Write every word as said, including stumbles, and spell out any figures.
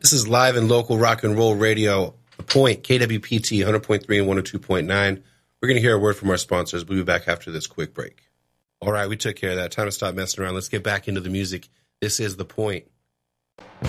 This is live and local rock and roll radio, The Point, K W P T one hundred point three and one oh two point nine. We're going to hear a word from our sponsors. We'll be back after this quick break. All right, we took care of that. Time to stop messing around. Let's get back into the music. This is The Point.